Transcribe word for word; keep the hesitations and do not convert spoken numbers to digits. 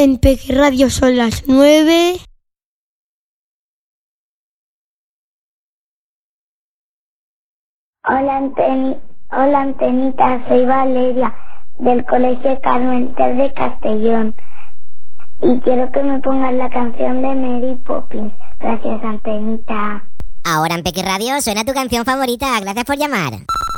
En Peque Radio son las nueve. Hola, Anteni Hola Antenita, soy Valeria del Colegio Carmen Ter de Castellón y quiero que me pongas la canción de Mary Poppins. Gracias, Antenita. Ahora en Peque Radio suena tu canción favorita. Gracias por llamar.